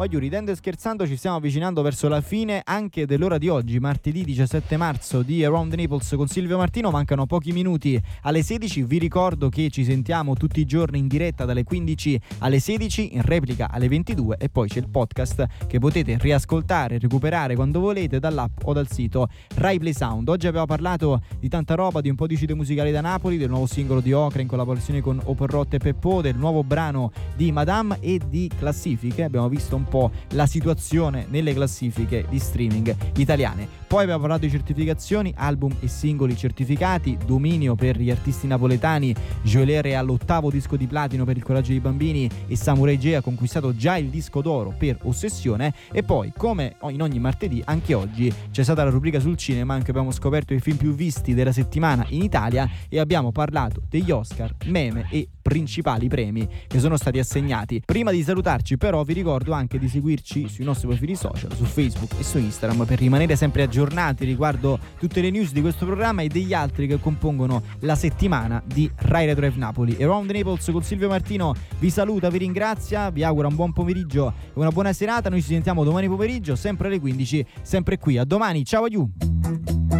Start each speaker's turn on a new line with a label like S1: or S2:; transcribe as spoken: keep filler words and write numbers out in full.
S1: Voglio, ridendo e scherzando, ci stiamo avvicinando verso la fine anche dell'ora di oggi, martedì diciassette marzo, di Around the Naples con Silvio Martino. Mancano pochi minuti alle sedici. Vi ricordo che ci sentiamo tutti i giorni in diretta dalle quindici alle sedici, in replica alle ventidue, e poi c'è il podcast che potete riascoltare, recuperare quando volete dall'app o dal sito Rai Play Sound. Oggi abbiamo parlato di tanta roba, di un po' di uscite musicali da Napoli, del nuovo singolo di Ocra in collaborazione con Open Rot e Peppo, del nuovo brano di Madame e di classifiche. Abbiamo visto un po' la situazione nelle classifiche di streaming italiane. Poi abbiamo parlato di certificazioni, album e singoli certificati, dominio per gli artisti napoletani. Joeler è all'ottavo disco di platino per Il coraggio dei bambini e Samurai J ha conquistato già il disco d'oro per Ossessione. E poi, come in ogni martedì, anche oggi c'è stata la rubrica sul cinema, anche abbiamo scoperto i film più visti della settimana in Italia e abbiamo parlato degli Oscar, meme e principali premi che sono stati assegnati. Prima di salutarci però vi ricordo anche di seguirci sui nostri profili social, su Facebook e su Instagram, per rimanere sempre aggiornati riguardo tutte le news di questo programma e degli altri che compongono la settimana di Rai Retro Live Napoli. Around the Naples con Silvio Martino vi saluta, vi ringrazia, vi augura un buon pomeriggio e una buona serata. Noi ci sentiamo domani pomeriggio sempre alle quindici, sempre qui. A domani, ciao, aiù!